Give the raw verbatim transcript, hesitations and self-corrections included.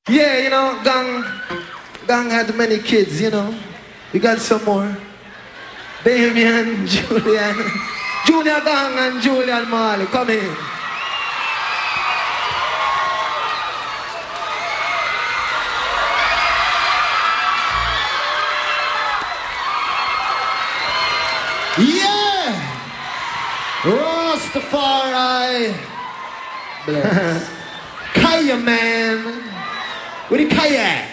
Yeah, you know, Gang, Gang had many kids, you know. We got some more. Damien, Julian, Junior Gang and Julian Marley, come in. Yeah! Rastafari! Bless. Kaya, man! Where the Kaya?